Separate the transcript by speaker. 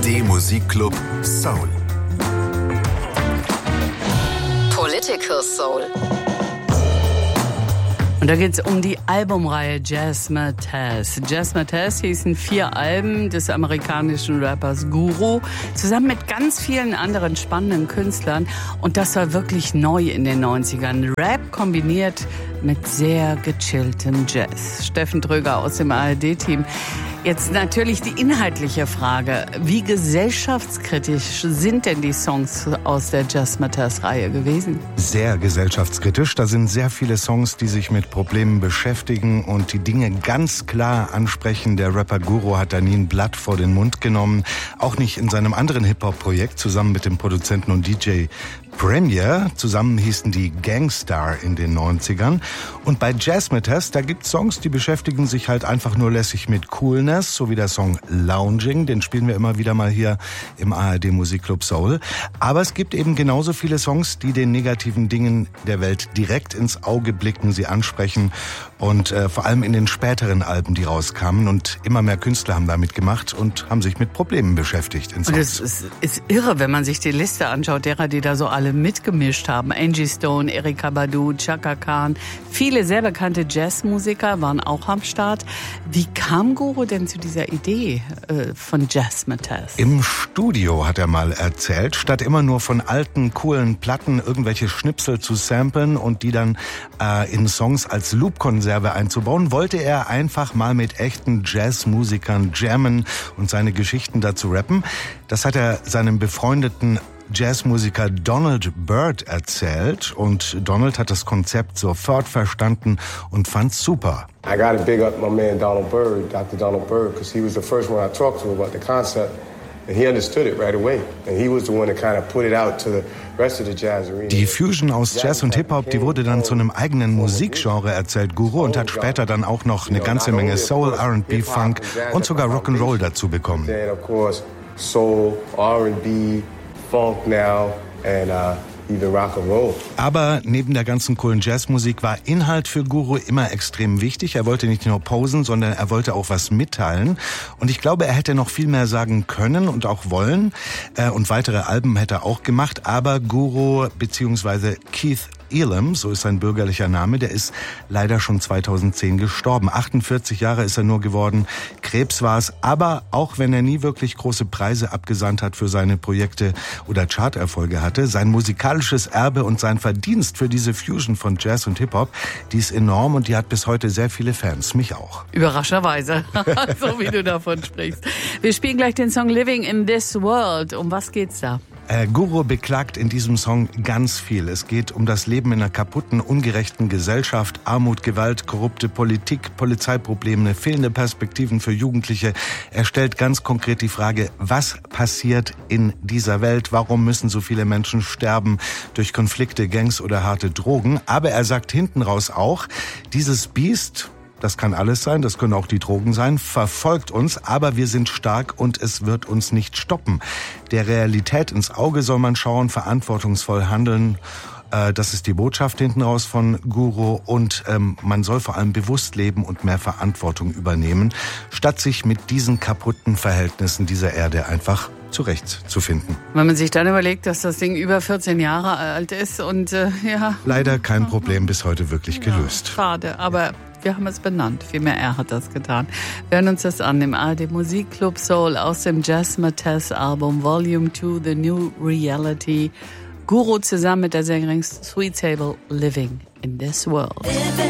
Speaker 1: ARD Musikclub Soul.
Speaker 2: Political Soul.
Speaker 3: Und da geht es um die Albumreihe Jazzmatazz. Jazzmatazz hießen 4 Alben des amerikanischen Rappers Guru, zusammen mit ganz vielen anderen spannenden Künstlern. Und das war wirklich neu in den 90ern. Rap kombiniert mit sehr gechilltem Jazz. Steffen Tröger aus dem ARD-Team. Jetzt natürlich die inhaltliche Frage. Wie gesellschaftskritisch sind denn die Songs aus der Jazzmatazz-Reihe gewesen?
Speaker 4: Sehr gesellschaftskritisch. Da sind sehr viele Songs, die sich mit Problemen beschäftigen und die Dinge ganz klar ansprechen. Der Rapper Guru hat da nie ein Blatt vor den Mund genommen. Auch nicht in seinem anderen Hip-Hop-Projekt, zusammen mit dem Produzenten und DJ Premier. Zusammen hießen die Gangstar in den 90ern. Und bei Jazzmatazz, da gibt's Songs, die beschäftigen sich halt einfach nur lässig mit Coolness, so wie der Song Lounging. Den spielen wir immer wieder mal hier im ARD Musikclub Soul. Aber es gibt eben genauso viele Songs, die den negativen Dingen der Welt direkt ins Auge blicken, sie ansprechen. Und vor allem in den späteren Alben, die rauskamen. Und immer mehr Künstler haben damit gemacht und haben sich mit Problemen beschäftigt in Songs.
Speaker 3: Und es ist irre, wenn man sich die Liste anschaut, derer, die da so alle mitgemischt haben. Angie Stone, Erykah Badu, Chaka Khan. Viele sehr bekannte Jazzmusiker waren auch am Start. Wie kam Guru denn zu dieser Idee von Jazzmatazz?
Speaker 4: Im Studio hat er mal erzählt, statt immer nur von alten, coolen Platten irgendwelche Schnipsel zu samplen und die dann in Songs als Loopkonserve einzubauen, wollte er einfach mal mit echten Jazzmusikern jammen und seine Geschichten dazu rappen. Das hat er seinem befreundeten Jazzmusiker Donald Byrd erzählt und Donald hat das Konzept sofort verstanden und fand's super.
Speaker 5: I gotta big up my man Donald Byrd, Dr. Donald Byrd, because he was the first one I talked to about the concept and he understood it right away and he was the one that kind of put it out to the rest of the jazz arena. Die
Speaker 4: Fusion aus Jazz und Hip-Hop, die wurde dann zu einem eigenen Musikgenre, erzählt Guru, und hat später dann auch noch eine ganze Menge Soul, R&B, Funk und sogar Rock'n'Roll dazu bekommen.
Speaker 5: Then of course Soul, R&B, Funk now and even Rock and Roll.
Speaker 4: Aber neben der ganzen coolen Jazzmusik war Inhalt für Guru immer extrem wichtig. Er wollte nicht nur posen, sondern er wollte auch was mitteilen. Und ich glaube, er hätte noch viel mehr sagen können und auch wollen. Und weitere Alben hätte er auch gemacht. Aber Guru bzw. Keith Elam, so ist sein bürgerlicher Name, der ist leider schon 2010 gestorben. 48 Jahre ist er nur geworden. Krebs war es. Aber auch wenn er nie wirklich große Preise abgesandt hat für seine Projekte oder Charterfolge hatte, sein musikalisches Erbe und sein Verdienst für diese Fusion von Jazz und Hip-Hop, die ist enorm und die hat bis heute sehr viele Fans. Mich auch.
Speaker 3: Überraschenderweise, so wie du davon sprichst. Wir spielen gleich den Song Living in This World. Um was geht's da?
Speaker 4: Guru beklagt in diesem Song ganz viel. Es geht um das Leben in einer kaputten, ungerechten Gesellschaft, Armut, Gewalt, korrupte Politik, Polizeiprobleme, fehlende Perspektiven für Jugendliche. Er stellt ganz konkret die Frage, was passiert in dieser Welt? Warum müssen so viele Menschen sterben durch Konflikte, Gangs oder harte Drogen? Aber er sagt hinten raus auch, dieses Biest, das kann alles sein, das können auch die Drogen sein, verfolgt uns, aber wir sind stark und es wird uns nicht stoppen. Der Realität ins Auge soll man schauen, verantwortungsvoll handeln. Das ist die Botschaft hinten raus von Guru und man soll vor allem bewusst leben und mehr Verantwortung übernehmen, statt sich mit diesen kaputten Verhältnissen dieser Erde einfach zurechtzufinden.
Speaker 3: Wenn man sich dann überlegt, dass das Ding über 14 Jahre alt ist und ja...
Speaker 4: Leider kein Problem bis heute wirklich gelöst.
Speaker 3: Ja, schade, aber wir haben es benannt. Vielmehr er hat das getan. Wir hören uns das an im ARD Musikclub Soul aus dem Jazzmatazz Album Volume 2, The New Reality. Guru zusammen mit der Sängerin Sweet Table, Living in This World.